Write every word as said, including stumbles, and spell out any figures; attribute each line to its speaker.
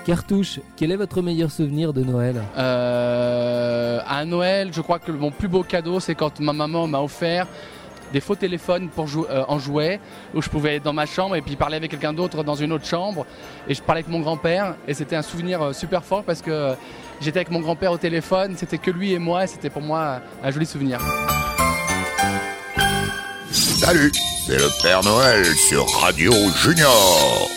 Speaker 1: Cartouche, quel est votre meilleur souvenir de Noël ?
Speaker 2: euh, À Noël, je crois que mon plus beau cadeau, c'est quand ma maman m'a offert des faux téléphones pour jou- euh, en jouet, où je pouvais être dans ma chambre et puis parler avec quelqu'un d'autre dans une autre chambre. Et je parlais avec mon grand-père et c'était un souvenir euh, super fort parce que euh, j'étais avec mon grand-père au téléphone, c'était que lui et moi et c'était pour moi un joli souvenir.
Speaker 3: Salut, c'est le Père Noël sur Radio Junior.